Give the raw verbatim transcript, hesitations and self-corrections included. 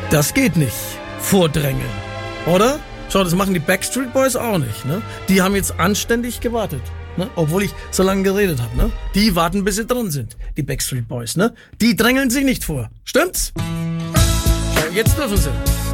Das geht nicht. Vordrängeln. Oder? Schau, das machen die Backstreet Boys auch nicht, ne? Die haben jetzt anständig gewartet, ne? Obwohl ich so lange geredet habe, ne? Die warten, bis sie dran sind, die Backstreet Boys, ne? Die drängeln sich nicht vor. Stimmt's? Schau, jetzt dürfen sie.